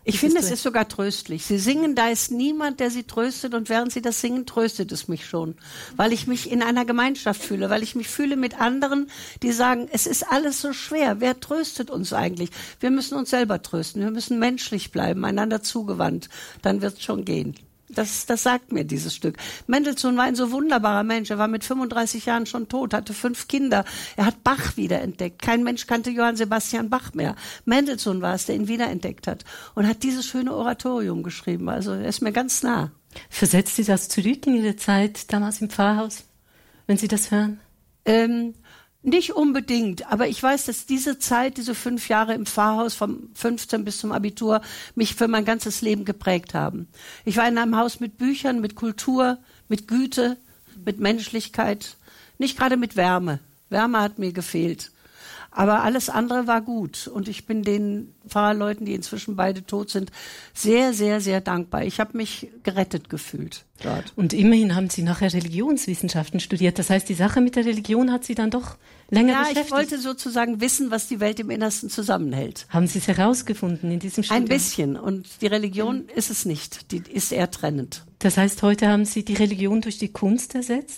Ich finde, es ist sogar tröstlich. Sie singen, da ist niemand, der sie tröstet, und während sie das singen, tröstet es mich schon. Weil ich mich in einer Gemeinschaft fühle, weil ich mich fühle mit anderen, die sagen, es ist alles so schwer. Wer tröstet uns eigentlich? Wir müssen uns selber trösten. Wir müssen menschlich bleiben, einander zugewandt. Dann wird es schon gehen. Das sagt mir dieses Stück. Mendelssohn war ein so wunderbarer Mensch. Er war mit 35 Jahren schon tot, hatte 5 Kinder. Er hat Bach wiederentdeckt. Kein Mensch kannte Johann Sebastian Bach mehr. Mendelssohn war es, der ihn wiederentdeckt hat und hat dieses schöne Oratorium geschrieben. Also er ist mir ganz nah. Versetzt Sie das zurück in Ihre Zeit damals im Pfarrhaus, wenn Sie das hören? Nicht unbedingt, aber ich weiß, dass diese Zeit, diese 5 Jahre im Pfarrhaus vom 15 bis zum Abitur mich für mein ganzes Leben geprägt haben. Ich war in einem Haus mit Büchern, mit Kultur, mit Güte, mit Menschlichkeit, nicht gerade mit Wärme. Wärme hat mir gefehlt. Aber alles andere war gut. Und ich bin den Pfarrerleuten, die inzwischen beide tot sind, sehr, sehr, sehr dankbar. Ich habe mich gerettet gefühlt dort. Und immerhin haben Sie nachher Religionswissenschaften studiert. Das heißt, die Sache mit der Religion hat Sie dann doch länger beschäftigt. Ja, ich wollte sozusagen wissen, was die Welt im Innersten zusammenhält. Haben Sie es herausgefunden in diesem Studium? Ein bisschen. Und die Religion ist es nicht. Die ist eher trennend. Das heißt, heute haben Sie die Religion durch die Kunst ersetzt?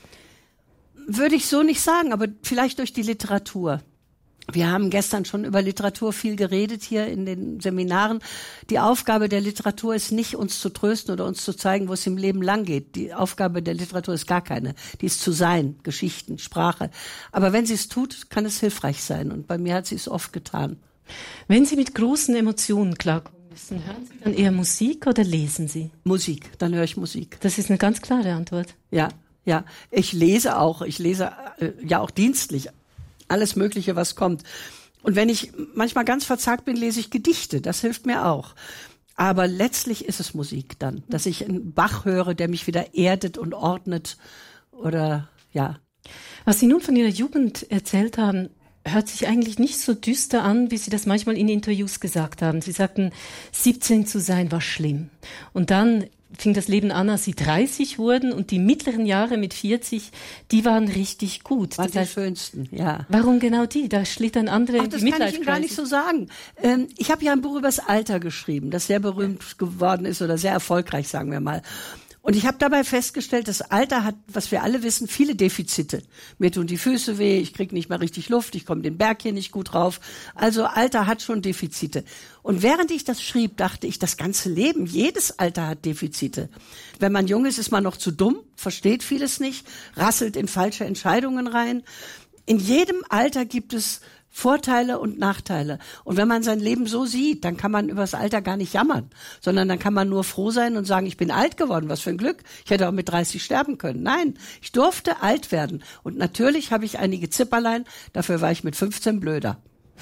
Würde ich so nicht sagen, aber vielleicht durch die Literatur. Wir haben gestern schon über Literatur viel geredet hier in den Seminaren. Die Aufgabe der Literatur ist nicht, uns zu trösten oder uns zu zeigen, wo es im Leben lang geht. Die Aufgabe der Literatur ist gar keine. Die ist zu sein, Geschichten, Sprache. Aber wenn sie es tut, kann es hilfreich sein. Und bei mir hat sie es oft getan. Wenn Sie mit großen Emotionen klarkommen müssen, hören Sie dann eher Musik oder lesen Sie? Musik, dann höre ich Musik. Das ist eine ganz klare Antwort. Ja. Ich lese auch. Ich lese ja auch dienstlich. Alles Mögliche, was kommt. Und wenn ich manchmal ganz verzagt bin, lese ich Gedichte. Das hilft mir auch. Aber letztlich ist es Musik dann, dass ich einen Bach höre, der mich wieder erdet und ordnet. Oder ja. Was Sie nun von Ihrer Jugend erzählt haben, hört sich eigentlich nicht so düster an, wie Sie das manchmal in Interviews gesagt haben. Sie sagten, 17 zu sein war schlimm. Und dann fing das Leben an, als Sie 30 wurden, und die mittleren Jahre mit 40, die waren richtig gut. Waren die schönsten, ja. Warum genau die? Da schlitt ein anderer in die Midlife-Crisis. Das kann ich Ihnen gar nicht so sagen. Ich habe ja ein Buch über das Alter geschrieben, das sehr berühmt geworden ist oder sehr erfolgreich, sagen wir mal. Und ich habe dabei festgestellt, das Alter hat, was wir alle wissen, viele Defizite. Mir tun die Füße weh, ich kriege nicht mehr richtig Luft, ich komme den Berg hier nicht gut rauf. Also Alter hat schon Defizite. Und während ich das schrieb, dachte ich, das ganze Leben, jedes Alter hat Defizite. Wenn man jung ist man noch zu dumm, versteht vieles nicht, rasselt in falsche Entscheidungen rein. In jedem Alter gibt es Vorteile und Nachteile. Und wenn man sein Leben so sieht, dann kann man über das Alter gar nicht jammern, sondern dann kann man nur froh sein und sagen, ich bin alt geworden, was für ein Glück. Ich hätte auch mit 30 sterben können. Nein, ich durfte alt werden. Und natürlich habe ich einige Zipperlein, dafür war ich mit 15 blöder.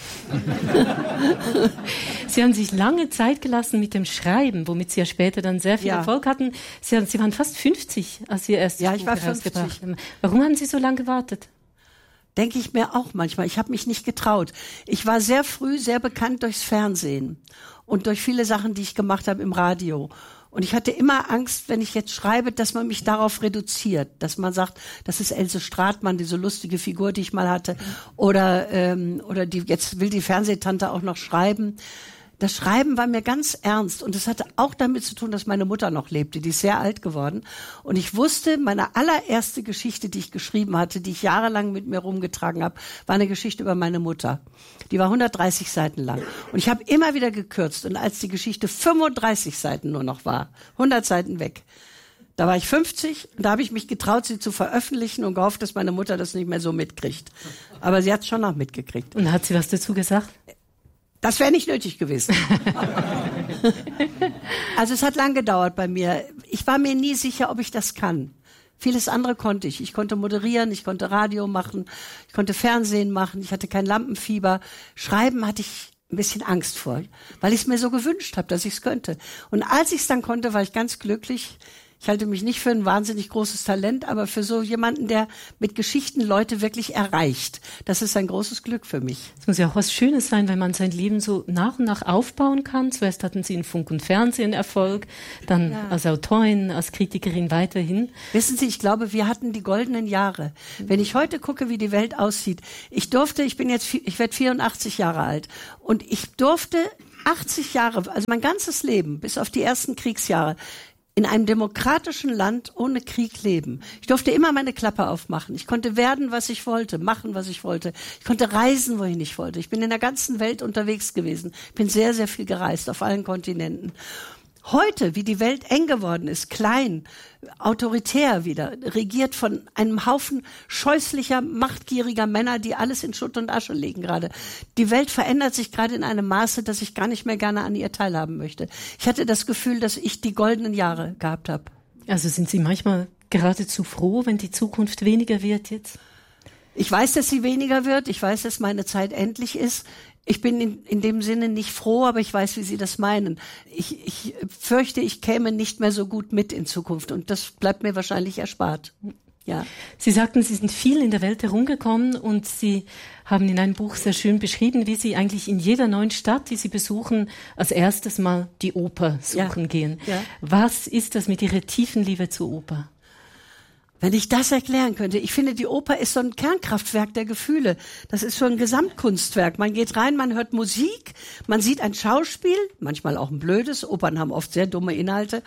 Sie haben sich lange Zeit gelassen mit dem Schreiben, womit Sie ja später dann sehr viel Erfolg hatten. Sie waren fast 50, als Sie erst ich war 50. Haben. Warum haben Sie so lange gewartet? Denke ich mir auch manchmal. Ich habe mich nicht getraut. Ich war sehr früh sehr bekannt durchs Fernsehen und durch viele Sachen, die ich gemacht habe im Radio. Und ich hatte immer Angst, wenn ich jetzt schreibe, dass man mich darauf reduziert. Dass man sagt, das ist Else Stratmann, diese lustige Figur, die ich mal hatte. Oder jetzt will die Fernsehtante auch noch schreiben. Das Schreiben war mir ganz ernst und es hatte auch damit zu tun, dass meine Mutter noch lebte, die ist sehr alt geworden. Und ich wusste, meine allererste Geschichte, die ich geschrieben hatte, die ich jahrelang mit mir rumgetragen habe, war eine Geschichte über meine Mutter. Die war 130 Seiten lang. Und ich habe immer wieder gekürzt. Und als die Geschichte 35 Seiten nur noch war, 100 Seiten weg, da war ich 50 und da habe ich mich getraut, sie zu veröffentlichen und gehofft, dass meine Mutter das nicht mehr so mitkriegt. Aber sie hat es schon noch mitgekriegt. Und hat sie was dazu gesagt? Das wäre nicht nötig gewesen. Also es hat lang gedauert bei mir. Ich war mir nie sicher, ob ich das kann. Vieles andere konnte ich. Ich konnte moderieren, ich konnte Radio machen, ich konnte Fernsehen machen, ich hatte kein Lampenfieber. Schreiben hatte ich ein bisschen Angst vor, weil ich es mir so gewünscht habe, dass ich es könnte. Und als ich es dann konnte, war ich ganz glücklich. Ich halte mich nicht für ein wahnsinnig großes Talent, aber für so jemanden, der mit Geschichten Leute wirklich erreicht. Das ist ein großes Glück für mich. Es muss ja auch was Schönes sein, wenn man sein Leben so nach und nach aufbauen kann. Zuerst hatten Sie in Funk und Fernsehen Erfolg, dann als Autorin, als Kritikerin weiterhin. Wissen Sie, ich glaube, wir hatten die goldenen Jahre. Wenn ich heute gucke, wie die Werde aussieht, ich werde 84 Jahre alt und ich durfte 80 Jahre, also mein ganzes Leben, bis auf die ersten Kriegsjahre, in einem demokratischen Land ohne Krieg leben. Ich durfte immer meine Klappe aufmachen. Ich konnte werden, was ich wollte, machen, was ich wollte. Ich konnte reisen, wohin ich wollte. Ich bin in der ganzen Welt unterwegs gewesen. Ich bin sehr, sehr viel gereist, auf allen Kontinenten. Heute, wie die Welt eng geworden ist, klein, autoritär wieder, regiert von einem Haufen scheußlicher, machtgieriger Männer, die alles in Schutt und Asche legen gerade. Die Welt verändert sich gerade in einem Maße, dass ich gar nicht mehr gerne an ihr teilhaben möchte. Ich hatte das Gefühl, dass ich die goldenen Jahre gehabt habe. Also sind Sie manchmal geradezu froh, wenn die Zukunft weniger wird jetzt? Ich weiß, dass sie weniger wird. Ich weiß, dass meine Zeit endlich ist. Ich bin in dem Sinne nicht froh, aber ich weiß, wie Sie das meinen. Ich fürchte, ich käme nicht mehr so gut mit in Zukunft und das bleibt mir wahrscheinlich erspart. Ja. Sie sagten, Sie sind viel in der Welt herumgekommen und Sie haben in einem Buch sehr schön beschrieben, wie Sie eigentlich in jeder neuen Stadt, die Sie besuchen, als erstes mal die Oper suchen gehen. Ja. Was ist das mit Ihrer tiefen Liebe zur Oper? Wenn ich das erklären könnte, ich finde, die Oper ist so ein Kernkraftwerk der Gefühle. Das ist so ein Gesamtkunstwerk. Man geht rein, man hört Musik, man sieht ein Schauspiel, manchmal auch ein blödes. Opern haben oft sehr dumme Inhalte.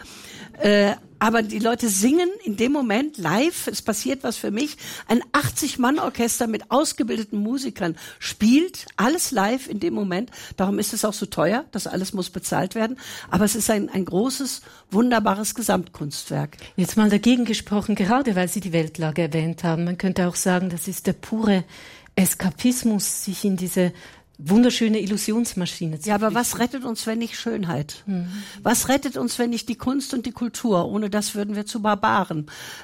Aber die Leute singen in dem Moment live, es passiert was für mich. Ein 80-Mann-Orchester mit ausgebildeten Musikern spielt alles live in dem Moment. Darum ist es auch so teuer, das alles muss bezahlt werden. Aber es ist ein großes, wunderbares Gesamtkunstwerk. Jetzt mal dagegen gesprochen, gerade weil Sie die Weltlage erwähnt haben. Man könnte auch sagen, das ist der pure Eskapismus, sich in diese wunderschöne Illusionsmaschine zu Ja, aber was rettet uns, wenn nicht Schönheit? Was rettet uns, wenn nicht die Kunst und die Kultur? Ohne das würden wir zu Barbaren.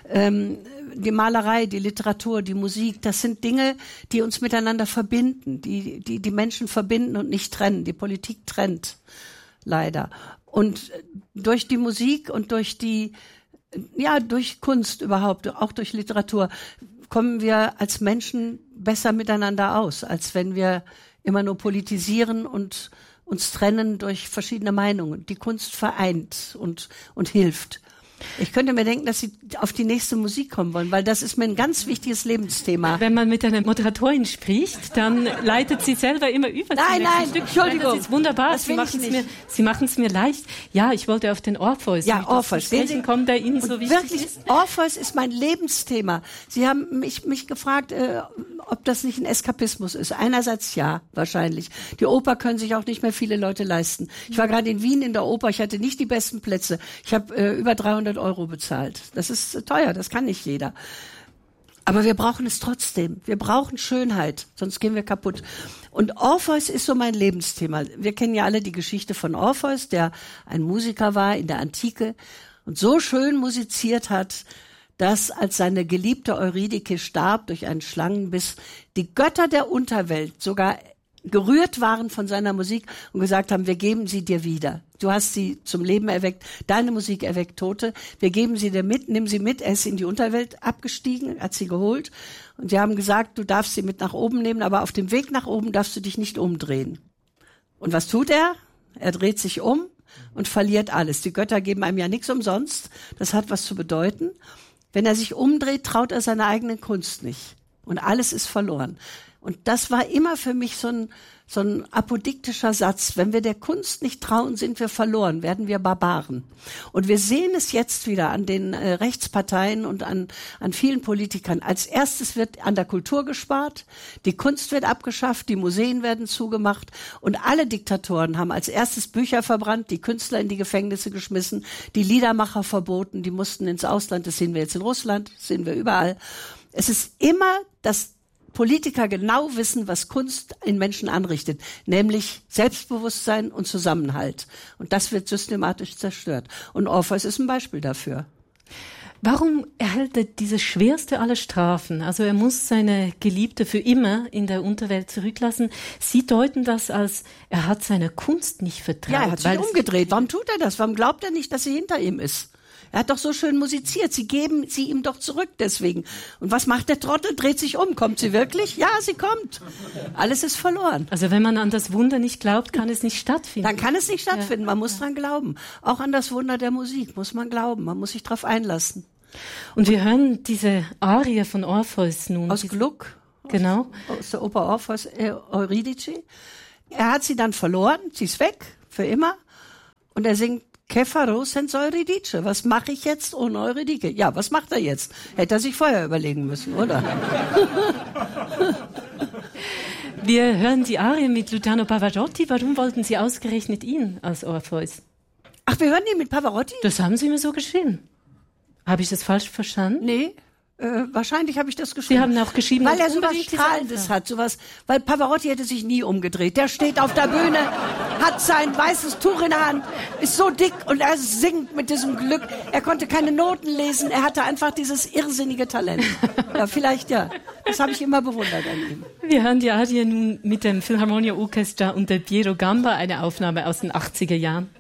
Die Malerei, die Literatur, die Musik, das sind Dinge, die uns miteinander verbinden, die Menschen verbinden und nicht trennen. Die Politik trennt, leider. Und durch die Musik und durch Kunst überhaupt, auch durch Literatur, kommen wir als Menschen besser miteinander aus, als wenn wir immer nur politisieren und uns trennen durch verschiedene Meinungen. Die Kunst vereint und hilft. Ich könnte mir denken, dass Sie auf die nächste Musik kommen wollen, weil das ist mir ein ganz wichtiges Lebensthema. Wenn man mit einer Moderatorin spricht, dann leitet sie selber immer über. Nein, Entschuldigung. Das ist wunderbar. Das Sie machen es mir leicht. Ja, ich wollte auf den Orpheus. Ja, Orpheus. Kommt der Ihnen so wichtig wirklich, ist? Orpheus ist mein Lebensthema. Sie haben mich gefragt, ob das nicht ein Eskapismus ist. Einerseits ja, wahrscheinlich. Die Oper können sich auch nicht mehr viele Leute leisten. Ich war gerade in Wien in der Oper. Ich hatte nicht die besten Plätze. Ich habe über 300 € bezahlt. Das ist teuer, das kann nicht jeder. Aber wir brauchen es trotzdem. Wir brauchen Schönheit, sonst gehen wir kaputt. Und Orpheus ist so mein Lebensthema. Wir kennen ja alle die Geschichte von Orpheus, der ein Musiker war in der Antike und so schön musiziert hat, dass, als seine geliebte Eurydike starb durch einen Schlangenbiss, die Götter der Unterwelt sogar gerührt waren von seiner Musik und gesagt haben, wir geben sie dir wieder. Du hast sie zum Leben erweckt, deine Musik erweckt Tote, wir geben sie dir mit, nimm sie mit. Er ist in die Unterwelt abgestiegen, hat sie geholt und sie haben gesagt, du darfst sie mit nach oben nehmen, aber auf dem Weg nach oben darfst du dich nicht umdrehen. Und was tut er? Er dreht sich um und verliert alles. Die Götter geben einem ja nichts umsonst, das hat was zu bedeuten. Wenn er sich umdreht, traut er seiner eigenen Kunst nicht und alles ist verloren. Und das war immer für mich so ein apodiktischer Satz. Wenn wir der Kunst nicht trauen, sind wir verloren, werden wir Barbaren. Und wir sehen es jetzt wieder an den Rechtsparteien und an vielen Politikern. Als erstes wird an der Kultur gespart, die Kunst wird abgeschafft, die Museen werden zugemacht und alle Diktatoren haben als erstes Bücher verbrannt, die Künstler in die Gefängnisse geschmissen, die Liedermacher verboten, die mussten ins Ausland. Das sehen wir jetzt in Russland, das sehen wir überall. Es ist immer das Politiker genau wissen, was Kunst in Menschen anrichtet, nämlich Selbstbewusstsein und Zusammenhalt. Und das wird systematisch zerstört. Und Orpheus ist ein Beispiel dafür. Warum erhält er diese schwerste aller Strafen? Also er muss seine Geliebte für immer in der Unterwelt zurücklassen. Sie deuten das als, er hat seiner Kunst nicht vertraut. Ja, er hat sich umgedreht. Warum tut er das? Warum glaubt er nicht, dass sie hinter ihm ist? Er hat doch so schön musiziert. Sie geben sie ihm doch zurück deswegen. Und was macht der Trottel? Dreht sich um. Kommt sie wirklich? Ja, sie kommt. Alles ist verloren. Also wenn man an das Wunder nicht glaubt, kann es nicht stattfinden. Dann kann es nicht stattfinden. Man muss dran glauben. Auch an das Wunder der Musik muss man glauben. Man muss sich darauf einlassen. Und wir hören diese Arie von Orpheus nun. Aus Gluck. Genau. Aus der Oper Orpheus, Eurydike. Er hat sie dann verloren. Sie ist weg. für immer. Und er singt Kefaro senza Euridice. Was mache ich jetzt ohne Eurydike? Ja, was macht er jetzt? Hätte er sich vorher überlegen müssen, oder? Wir hören die Arie mit Luciano Pavarotti. Warum wollten Sie ausgerechnet ihn als Orpheus? Ach, wir hören die mit Pavarotti? Das haben Sie mir so geschrieben. Habe ich das falsch verstanden? Nee. Wahrscheinlich habe ich das geschrieben. Sie haben auch geschrieben, weil er sowas Strahlendes hat, sowas, weil Pavarotti hätte sich nie umgedreht. Der steht auf der Bühne, hat sein weißes Tuch in der Hand, ist so dick und er singt mit diesem Glück. Er konnte keine Noten lesen, er hatte einfach dieses irrsinnige Talent. Ja, vielleicht ja. Das habe ich immer bewundert an ihm. Wir hören die Arie nun mit dem Philharmonia Orchestra unter Piero Gamba, eine Aufnahme aus den 80er Jahren.